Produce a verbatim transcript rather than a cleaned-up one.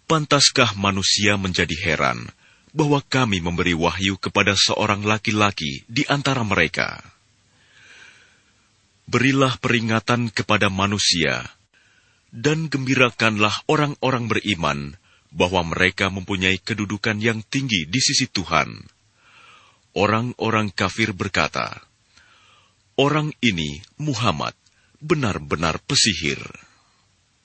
Pantaskah manusia menjadi heran bahwa kami memberi wahyu kepada seorang laki-laki di antara mereka? Berilah peringatan kepada manusia, dan gembirakanlah orang-orang beriman bahwa mereka mempunyai kedudukan yang tinggi di sisi Tuhan. Orang-orang kafir berkata, "Orang ini, Muhammad, benar-benar pesihir."